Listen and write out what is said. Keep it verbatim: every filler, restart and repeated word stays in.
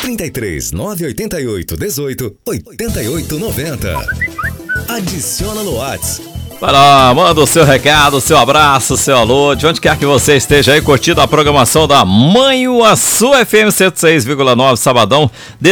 trinta e três, nove oito oito, dezoito, oitenta e oito noventa. Adiciona no WhatsApp. Vai lá, manda o seu recado, o seu abraço, o seu alô, de onde quer que você esteja aí curtindo a programação da Manhuaçu F M cento e seis vírgula nove, sabadão.